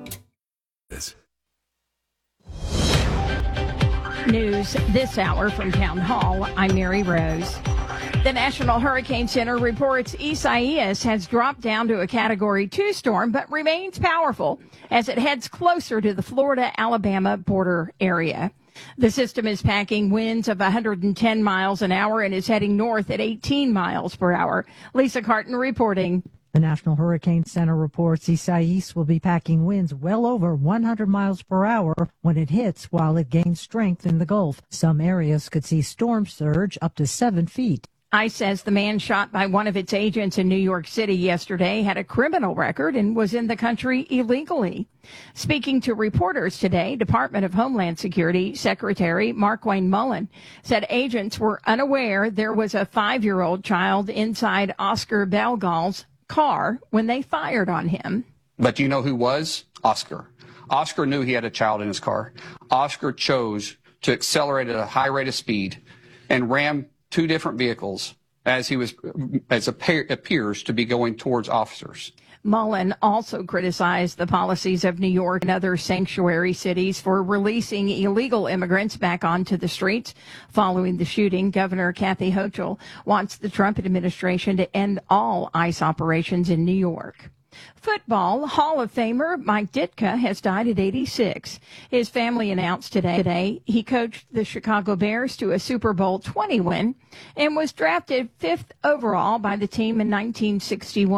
News this hour from Town Hall. I'm Mary Rose. The National Hurricane Center reports Isaias has dropped down to a Category two storm, but remains powerful as it heads closer to the Florida-Alabama border area. The system is packing winds of one hundred ten miles an hour and is heading north at eighteen miles per hour. Lisa Carton reporting. The National Hurricane Center reports Isaias will be packing winds well over one hundred miles per hour when it hits while it gains strength in the Gulf. Some areas could see storm surge up to seven feet. ICE says the man shot by one of its agents in New York City yesterday had a criminal record and was in the country illegally. Speaking to reporters today, Department of Homeland Security Secretary Markwayne Mullen said agents were unaware there was a five-year-old child inside Oscar Belgal's car when they fired on him. But you know who was? Oscar. Oscar knew he had a child in his car. Oscar chose to accelerate at a high rate of speed and ram two different vehicles as he was, as appears to be going towards officers. Mullen also criticized the policies of New York and other sanctuary cities for releasing illegal immigrants back onto the streets. Following the shooting, Governor Kathy Hochul wants the Trump administration to end all ICE operations in New York. Football Hall of Famer Mike Ditka has died at eighty-six. His family announced today, today he coached the Chicago Bears to a Super Bowl twenty win and was drafted fifth overall by the team in nineteen sixty-one.